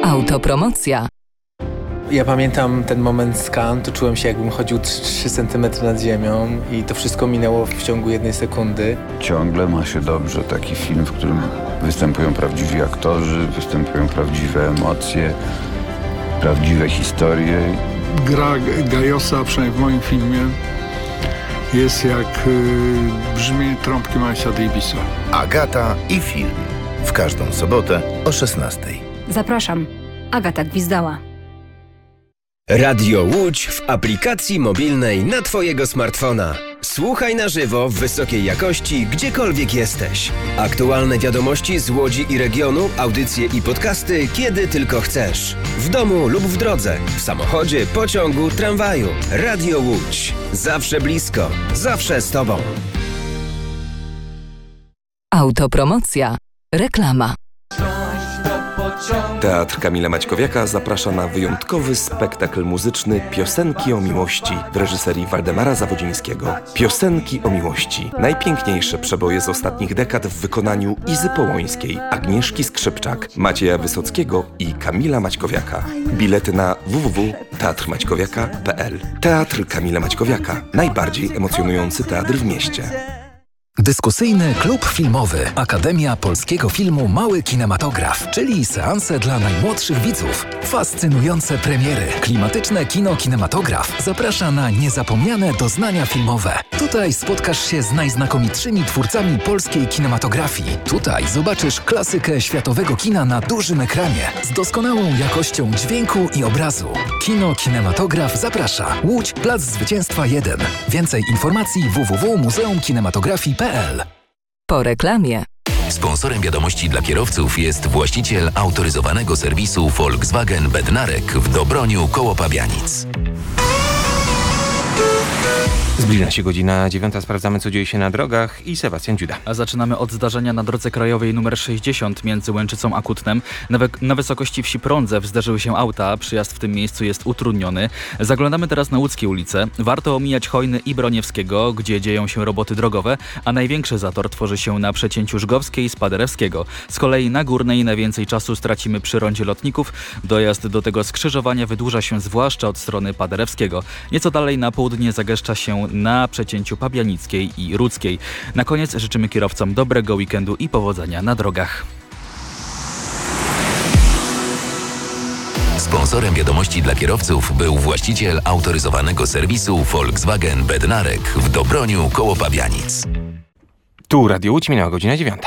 Autopromocja. Ja pamiętam ten moment z Cannes, to czułem się, jakbym chodził 3 cm nad ziemią i to wszystko minęło w ciągu 1 sekundy. Ciągle ma się dobrze taki film, w którym występują prawdziwi aktorzy, występują prawdziwe emocje, prawdziwe historie. Gra Gajosa, przynajmniej w moim filmie, jest jak brzmienie trąbki Milesa Davisa. Agata i film. W każdą sobotę o 16:00. Zapraszam. Agata Gwizdała. Radio Łódź w aplikacji mobilnej na Twojego smartfona. Słuchaj na żywo w wysokiej jakości, gdziekolwiek jesteś. Aktualne wiadomości z Łodzi i regionu, audycje i podcasty, kiedy tylko chcesz. W domu lub w drodze, w samochodzie, pociągu, tramwaju. Radio Łódź. Zawsze blisko, zawsze z Tobą. Autopromocja. Reklama. Teatr Kamila Maćkowiaka zaprasza na wyjątkowy spektakl muzyczny Piosenki o miłości w reżyserii Waldemara Zawodzińskiego. Piosenki o miłości. Najpiękniejsze przeboje z ostatnich dekad w wykonaniu Izy Połońskiej, Agnieszki Skrzypczak, Macieja Wysockiego i Kamila Maćkowiaka. Bilety na www.teatrmaćkowiaka.pl. Teatr Kamila Maćkowiaka. Najbardziej emocjonujący teatr w mieście. Dyskusyjny klub filmowy Akademia Polskiego Filmu Mały Kinematograf, czyli seanse dla najmłodszych widzów. Fascynujące premiery. Klimatyczne kino Kinematograf zaprasza na niezapomniane doznania filmowe. Tutaj spotkasz się z najznakomitszymi twórcami polskiej kinematografii. Tutaj zobaczysz klasykę światowego kina na dużym ekranie z doskonałą jakością dźwięku i obrazu. Kino Kinematograf zaprasza. Łódź, Plac Zwycięstwa 1. Więcej informacji www.muzeumkinematografii.pl. Po reklamie. Sponsorem wiadomości dla kierowców jest właściciel autoryzowanego serwisu Volkswagen Bednarek w Dobroniu koło Pabianic. Zbliża się godzina 9. Sprawdzamy, co dzieje się na drogach i Sebastian Dziuda. A zaczynamy od zdarzenia na drodze krajowej nr 60 między Łęczycą a Kutnem. Na wysokości wsi Prądzew zdarzyły się auta. Przyjazd w tym miejscu jest utrudniony. Zaglądamy teraz na łódzkie ulice. Warto omijać Hojny i Broniewskiego, gdzie dzieją się roboty drogowe, a największy zator tworzy się na przecięciu Żgowskiej i Spaderewskiego. Z kolei na Górnej najwięcej czasu stracimy przy rondzie Lotników. Dojazd do tego skrzyżowania wydłuża się zwłaszcza od strony Paderewskiego. Nieco dalej na południe zagęszcza się na przecięciu Pabianickiej i Rudzkiej. Na koniec życzymy kierowcom dobrego weekendu i powodzenia na drogach. Sponsorem wiadomości dla kierowców był właściciel autoryzowanego serwisu Volkswagen Bednarek w Dobroniu koło Pabianic. Tu Radio Łódź, minęła godzina 9.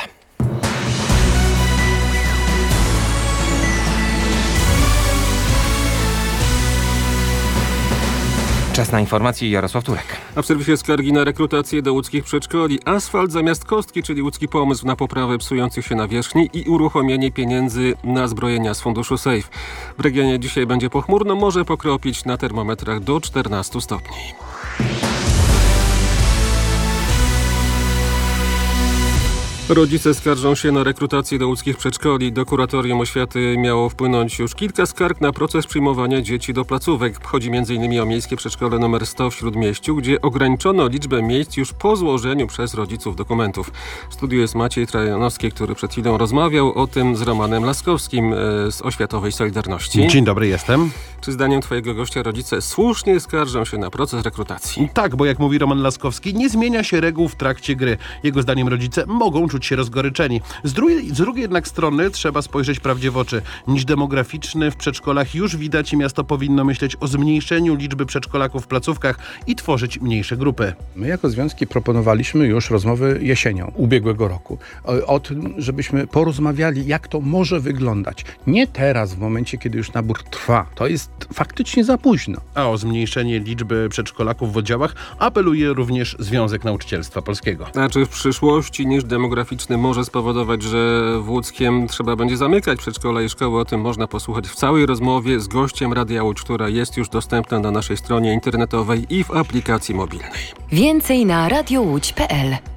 Czas na informacje, Jarosław Turek. A w serwisie skargi na rekrutację do łódzkich przedszkoli. Asfalt zamiast kostki, czyli łódzki pomysł na poprawę psujących się nawierzchni i uruchomienie pieniędzy na zbrojenia z funduszu SAFE. W regionie dzisiaj będzie pochmurno, może pokropić na termometrach do 14 stopni. Rodzice skarżą się na rekrutację do łódzkich przedszkoli. Do Kuratorium Oświaty miało wpłynąć już kilka skarg na proces przyjmowania dzieci do placówek. Chodzi m.in. o miejskie przedszkole nr 100 w Śródmieściu, gdzie ograniczono liczbę miejsc już po złożeniu przez rodziców dokumentów. W studiu jest Maciej Trajanowski, który przed chwilą rozmawiał o tym z Romanem Laskowskim z Oświatowej Solidarności. Dzień dobry, jestem. Czy zdaniem twojego gościa rodzice słusznie skarżą się na proces rekrutacji? Tak, bo jak mówi Roman Laskowski, nie zmienia się reguł w trakcie gry. Jego zdaniem rodzice mogą czuć się rozgoryczeni. Z drugiej jednak strony trzeba spojrzeć prawdzie w oczy. Niż demograficzny w przedszkolach już widać i miasto powinno myśleć o zmniejszeniu liczby przedszkolaków w placówkach i tworzyć mniejsze grupy. My jako związki proponowaliśmy już rozmowy jesienią ubiegłego roku. O tym, żebyśmy porozmawiali, jak to może wyglądać. Nie teraz, w momencie, kiedy już nabór trwa. To jest faktycznie za późno. A o zmniejszenie liczby przedszkolaków w oddziałach apeluje również Związek Nauczycielstwa Polskiego. A czy w przyszłości niż demograficzny może spowodować, że w Łódzkiem trzeba będzie zamykać przedszkola i szkoły? O tym można posłuchać w całej rozmowie z gościem Radia Łódź, która jest już dostępna na naszej stronie internetowej i w aplikacji mobilnej. Więcej na radiołódź.pl.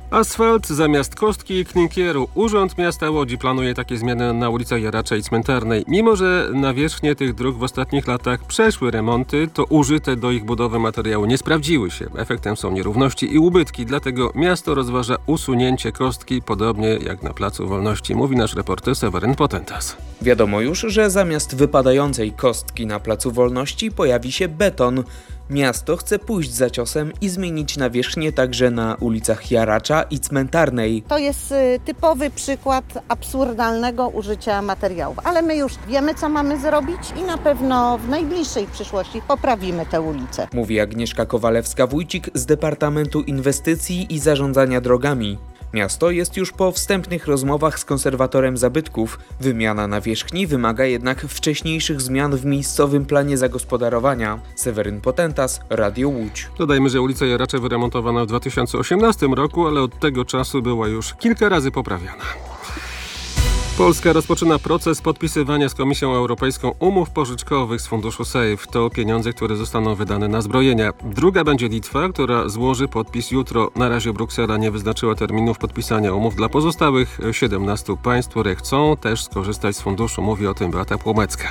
Asfalt zamiast kostki i klinkieru. Urząd Miasta Łodzi planuje takie zmiany na ulicach Jaracza i Cmentarnej. Mimo że nawierzchnie tych dróg w ostatnich latach przeszły remonty, to użyte do ich budowy materiały nie sprawdziły się. Efektem są nierówności i ubytki, dlatego miasto rozważa usunięcie kostki, podobnie jak na Placu Wolności, mówi nasz reporter Seweryn Potentas. Wiadomo już, że zamiast wypadającej kostki na Placu Wolności pojawi się beton. Miasto chce pójść za ciosem i zmienić nawierzchnię także na ulicach Jaracza i Cmentarnej. To jest typowy przykład absurdalnego użycia materiałów, ale my już wiemy, co mamy zrobić i na pewno w najbliższej przyszłości poprawimy tę ulicę. Mówi Agnieszka Kowalewska-Wójcik z Departamentu Inwestycji i Zarządzania Drogami. Miasto jest już po wstępnych rozmowach z konserwatorem zabytków. Wymiana nawierzchni wymaga jednak wcześniejszych zmian w miejscowym planie zagospodarowania. Seweryn Potentas, Radio Łódź. Dodajmy, że ulica Jaracza wyremontowana w 2018 roku, ale od tego czasu była już kilka razy poprawiana. Polska rozpoczyna proces podpisywania z Komisją Europejską umów pożyczkowych z funduszu SAFE. To pieniądze, które zostaną wydane na zbrojenia. Druga będzie Litwa, która złoży podpis jutro. Na razie Bruksela nie wyznaczyła terminów podpisania umów dla pozostałych 17 państw, które chcą też skorzystać z funduszu. Mówi o tym Beata Płomecka.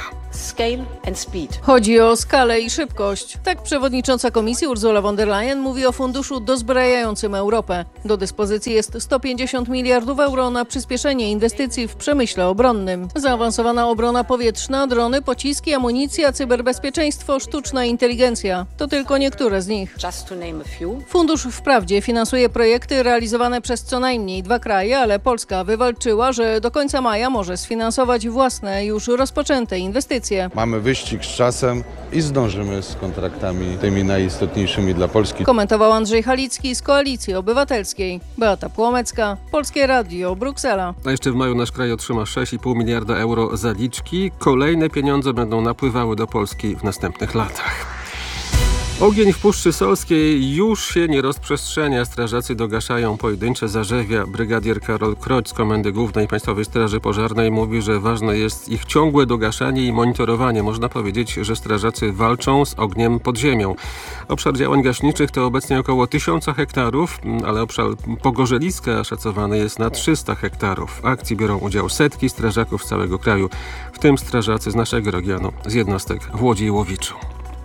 Chodzi o skalę i szybkość. Tak przewodnicząca Komisji Ursula von der Leyen mówi o funduszu dozbrajającym Europę. Do dyspozycji jest 150 miliardów euro na przyspieszenie inwestycji w przemyśle obronnym. Zaawansowana obrona powietrzna, drony, pociski, amunicja, cyberbezpieczeństwo, sztuczna inteligencja. To tylko niektóre z nich. Fundusz wprawdzie finansuje projekty realizowane przez co najmniej 2 kraje, ale Polska wywalczyła, że do końca maja może sfinansować własne, już rozpoczęte inwestycje. Mamy wyścig z czasem i zdążymy z kontraktami tymi najistotniejszymi dla Polski. Komentował Andrzej Halicki z Koalicji Obywatelskiej. Beata Płomecka, Polskie Radio, Bruksela. A jeszcze w maju nasz kraj otrzyma 6,5 miliarda euro zaliczki. Kolejne pieniądze będą napływały do Polski w następnych latach. Ogień w Puszczy Solskiej już się nie rozprzestrzenia. Strażacy dogaszają pojedyncze zarzewia. Brygadier Karol Kroć z Komendy Głównej Państwowej Straży Pożarnej mówi, że ważne jest ich ciągłe dogaszanie i monitorowanie. Można powiedzieć, że strażacy walczą z ogniem pod ziemią. Obszar działań gaśniczych to obecnie około 1000 hektarów, ale obszar Pogorzeliska szacowany jest na 300 hektarów. W akcji biorą udział setki strażaków z całego kraju, w tym strażacy z naszego regionu, z jednostek w Łodzi i Łowiczu.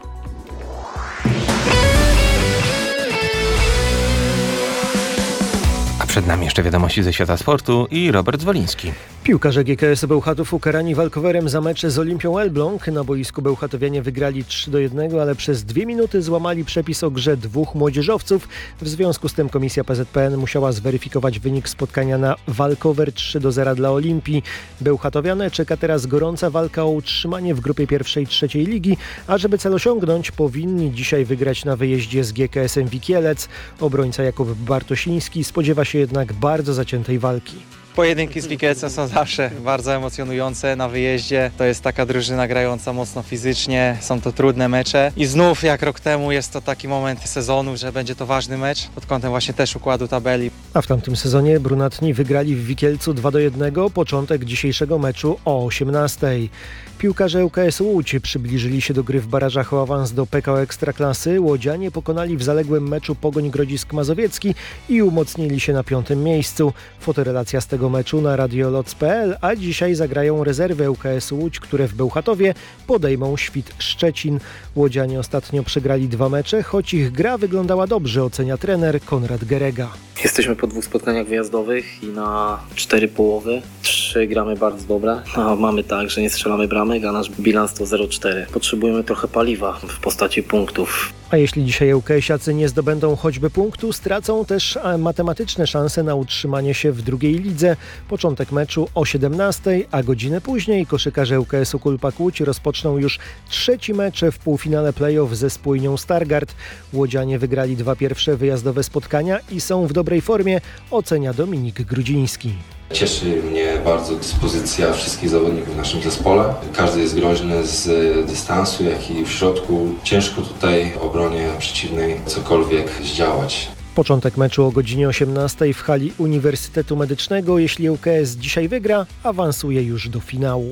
Przed nami jeszcze wiadomości ze świata sportu i Robert Zwoliński. Piłkarze GKS Bełchatów ukarani walkowerem za mecz z Olimpią Elbląg. Na boisku bełchatowianie wygrali 3-1, ale przez 2 minuty złamali przepis o grze 2 młodzieżowców. W związku z tym komisja PZPN musiała zweryfikować wynik spotkania na walkover 3-0 dla Olimpii. Bełchatowiane czeka teraz gorąca walka o utrzymanie w grupie pierwszej trzeciej ligi, a żeby cel osiągnąć, powinni dzisiaj wygrać na wyjeździe z GKS-em Wikielec. Obrońca Jakub Bartosiński spodziewa się jednak bardzo zaciętej walki. Pojedynki z Wikielcem są zawsze bardzo emocjonujące na wyjeździe. To jest taka drużyna grająca mocno fizycznie, są to trudne mecze i znów jak rok temu jest to taki moment sezonu, że będzie to ważny mecz pod kątem właśnie też układu tabeli. A w tamtym sezonie brunatni wygrali w Wikielcu 2-1, początek dzisiejszego meczu o 18:00. Piłkarze ŁKS Łódź przybliżyli się do gry w barażach o awans do PKO Ekstraklasy. Łodzianie pokonali w zaległym meczu Pogoń Grodzisk Mazowiecki i umocnili się na 5. miejscu. Fotorelacja z tego meczu na radioloc.pl, a dzisiaj zagrają rezerwy ŁKS Łódź, które w Bełchatowie podejmą Świt Szczecin. Łodzianie ostatnio przegrali 2 mecze, choć ich gra wyglądała dobrze, ocenia trener Konrad Gerega. Jesteśmy po 2 spotkaniach wyjazdowych i na 4 połowy. 3 gramy bardzo dobre, a mamy tak, że nie strzelamy bramek, a nasz bilans to 0,4. Potrzebujemy trochę paliwa w postaci punktów. A jeśli dzisiaj ŁKS-iacy nie zdobędą choćby punktu, stracą też matematyczne szanse na utrzymanie się w drugiej lidze. Początek meczu o 17:00, a godzinę później koszykarze ŁKS-u Kulpak Łódź rozpoczną już 3. mecz w półfinale play-off ze Spójnią Stargard. Łodzianie wygrali 2 pierwsze wyjazdowe spotkania i są w dobrej formie, ocenia Dominik Grudziński. Cieszy mnie bardzo dyspozycja wszystkich zawodników w naszym zespole. Każdy jest groźny z dystansu, jak i w środku. Ciężko tutaj w obronie przeciwnej cokolwiek zdziałać. Początek meczu o godzinie 18:00 w hali Uniwersytetu Medycznego. Jeśli ŁKS dzisiaj wygra, awansuje już do finału.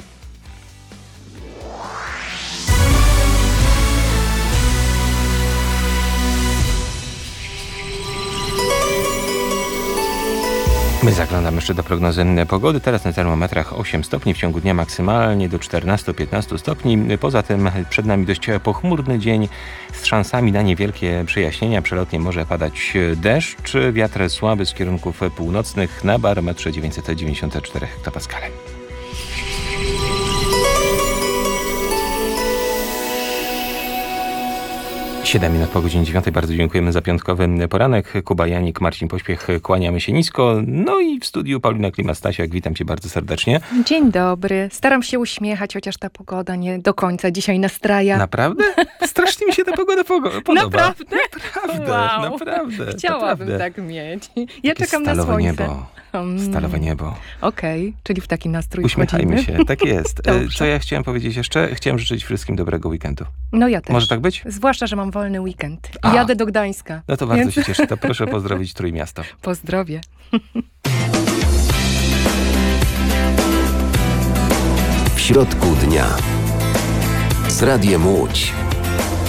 My zaglądamy jeszcze do prognozy pogody. Teraz na termometrach 8 stopni, w ciągu dnia maksymalnie do 14-15 stopni. Poza tym przed nami dość pochmurny dzień z szansami na niewielkie przejaśnienia. Przelotnie może padać deszcz, wiatr słaby z kierunków północnych na barometrze 994 hektopaskale. 7 minut po godzinie 9. Bardzo dziękujemy za piątkowy poranek. Kuba Janik, Marcin Pośpiech, kłaniamy się nisko. No i w studiu Paulina Klima-Stasiak. Witam cię bardzo serdecznie. Dzień dobry. Staram się uśmiechać, chociaż ta pogoda nie do końca dzisiaj nastraja. Naprawdę? Strasznie mi się ta pogoda podoba. Naprawdę? Naprawdę, naprawdę. Chciałabym naprawdę. tak mieć. Ja czekam na słońce. Niebo. Stalowe niebo. Okej, czyli w taki nastrój uśmiechajmy wchodzimy. się, tak jest. Dobrze. Co ja chciałem powiedzieć jeszcze? Chciałem życzyć wszystkim dobrego weekendu. No ja też. Może tak być? Zwłaszcza, że mam wolny weekend. I jadę do Gdańska. No to bardzo się cieszę. To proszę pozdrowić Trójmiasto. Pozdrowię. W środku dnia z Radiem Łódź.